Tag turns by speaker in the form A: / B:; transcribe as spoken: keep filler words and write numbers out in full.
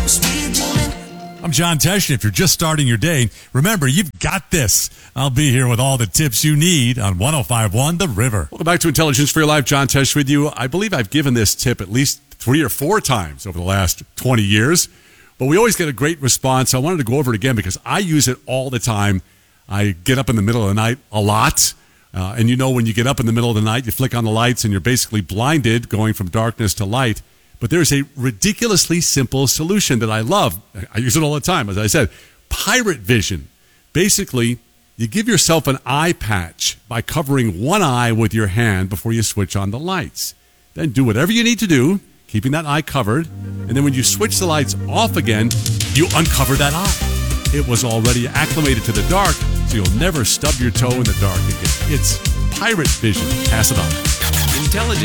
A: I'm John Tesh, and if you're just starting your day, remember, you've got this. I'll be here with all the tips you need on one oh five point one The River.
B: Welcome back to Intelligence for Your Life. John Tesh with you. I believe I've given this tip at least three or four times over the last twenty years, but we always get a great response. I wanted to go over it again because I use it all the time. I get up in the middle of the night a lot, uh, and you know when you get up in the middle of the night, you flick on the lights and you're basically blinded going from darkness to light. But there's a ridiculously simple solution that I love. I use it all the time. As I said, pirate vision. Basically, you give yourself an eye patch by covering one eye with your hand before you switch on the lights. Then do whatever you need to do, keeping that eye covered. And then when you switch the lights off again, you uncover that eye. It was already acclimated to the dark, so you'll never stub your toe in the dark again. It's pirate vision. Pass it on.
C: Intelligence.